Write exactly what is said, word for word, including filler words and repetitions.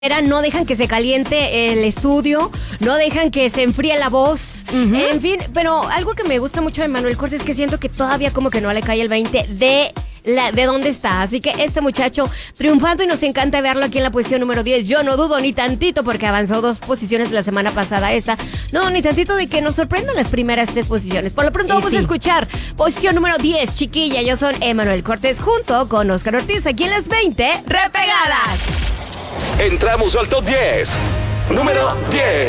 No dejan que se caliente el estudio, no dejan que se enfríe la voz, uh-huh. En fin, pero algo que me gusta mucho de Manuel Cortés es que siento que todavía como que no le cae el veinte de la, de dónde está, así que este muchacho triunfando y nos encanta verlo aquí en la posición número diez. Yo no dudo ni tantito porque avanzó dos posiciones la semana pasada esta, no dudo ni tantito de que nos sorprendan las primeras tres posiciones. Por lo pronto vamos sí. a escuchar posición número diez, chiquilla, ellos son Emanuel Cortés junto con Oscar Ortiz aquí en las veinte Repegadas. Entramos al top diez. Número diez.